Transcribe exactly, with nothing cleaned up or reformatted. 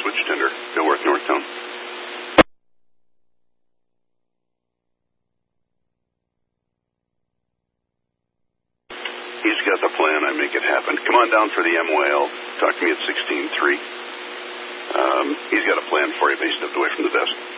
switch tender, Dilworth, Northtown. He's got the plan. I make it happen. Come on down for the M W A. I'll talk to me at sixteen three. Um, he's got a plan for you, but he stepped away from the desk.